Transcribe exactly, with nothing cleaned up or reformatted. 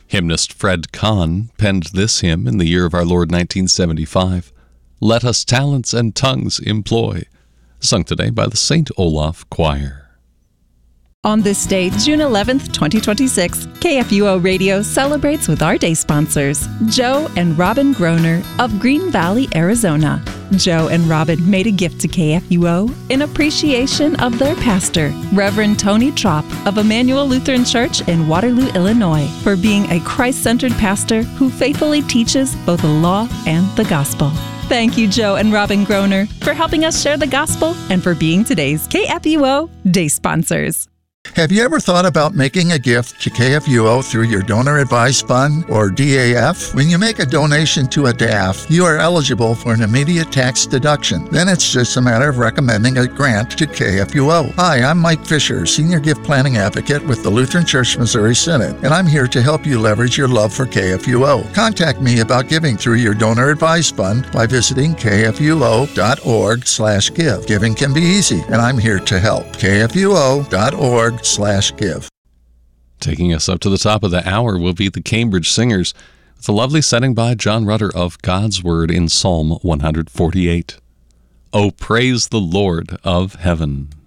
Hymnist Fred Kahn penned this hymn in the year of our Lord nineteen seventy-five, "Let Us Talents and Tongues Employ," sung today by the Saint Olaf Choir. On this day, June eleventh, twenty twenty-six, K F U O Radio celebrates with our day sponsors, Joe and Robin Groner of Green Valley, Arizona. Joe and Robin made a gift to K F U O in appreciation of their pastor, Reverend Tony Trop of Emmanuel Lutheran Church in Waterloo, Illinois, for being a Christ-centered pastor who faithfully teaches both the law and the gospel. Thank you, Joe and Robin Groner, for helping us share the gospel and for being today's K F U O Day sponsors. Have you ever thought about making a gift to K F U O through your Donor Advised Fund, or D A F? When you make a donation to a D A F, you are eligible for an immediate tax deduction. Then it's just a matter of recommending a grant to K F U O. Hi, I'm Mike Fisher, Senior Gift Planning Advocate with the Lutheran Church Missouri Synod, and I'm here to help you leverage your love for K F U O. Contact me about giving through your Donor Advised Fund by visiting k f u o dot org slash give. Giving can be easy, and I'm here to help. k f u o dot org slash give. Taking us up to the top of the hour will be the Cambridge Singers, with a lovely setting by John Rutter of God's Word in Psalm one forty-eight. Oh, praise the Lord of heaven.